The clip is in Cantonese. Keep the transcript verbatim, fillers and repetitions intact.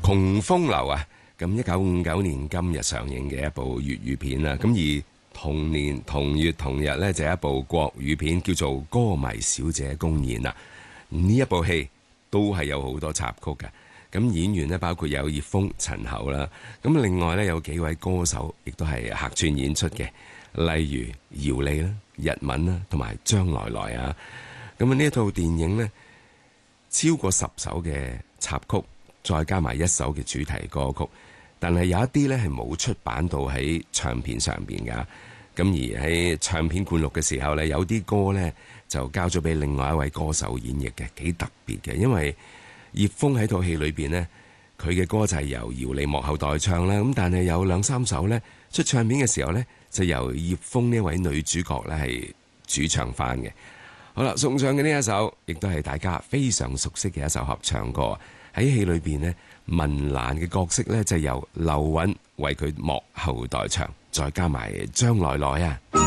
窮風流啊，咁一九五九年今日上映嘅一部粵語片啦。咁而同年同月同日呢，就有一部國語片叫做《歌迷小姐》公演啦。呢一部戲都係有好多插曲嘅。咁演員呢，包括有葉楓、陳厚啦。咁另外呢，有幾位歌手亦都係客串演出嘅，例如姚莉啦、日文啦，同埋張來來啊。咁啊呢一套電影呢，超過十首嘅插曲，再加埋一首嘅主題歌曲，但係有一啲呢係冇出版到喺唱片上邊噶。咁而喺唱片灌錄嘅時候呢，有啲歌呢就交咗俾另外一位歌手演繹嘅，幾特別嘅。因為葉楓喺套戲裏邊呢，佢嘅歌就係由姚莉幕後代唱啦。咁但係有兩三首呢，出唱片嘅時候呢，就由葉楓呢位女主角呢係主唱翻嘅。好啦，送上嘅呢一首，亦都係大家非常熟悉嘅一首合唱歌。喺戲裏邊呢，文蘭嘅角色呢，就由劉韻為佢幕後代唱，再加埋張來來啊。